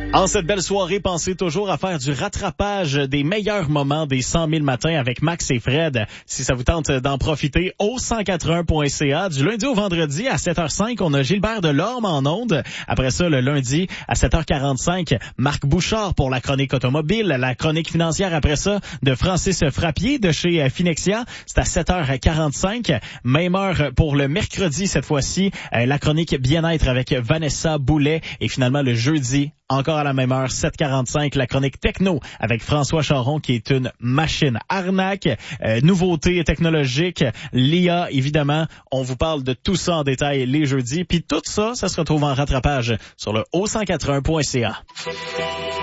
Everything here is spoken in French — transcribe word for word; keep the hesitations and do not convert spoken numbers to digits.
En cette belle soirée, pensez toujours à faire du rattrapage des meilleurs moments des cent mille matins avec Max et Fred. Si ça vous tente d'en profiter, au cent quatre-un point c a. Du lundi au vendredi à sept heures cinq, on a Gilbert Delorme en ondes. Après ça, le lundi à sept heures quarante-cinq, Marc Bouchard pour la chronique automobile. La chronique financière après ça de Francis Frappier de chez Finexia. C'est à sept heures quarante-cinq. Même heure pour le mercredi cette fois-ci. La chronique bien-être avec Vanessa Boulet. Et finalement, le jeudi, encore à la même heure, sept heures quarante-cinq, la chronique techno avec François Charon qui est une machine arnaque, euh, nouveautés technologiques, l'I A évidemment. On vous parle de tout ça en détail les jeudis. Puis tout ça, ça se retrouve en rattrapage sur le au cent quatre-un point c a.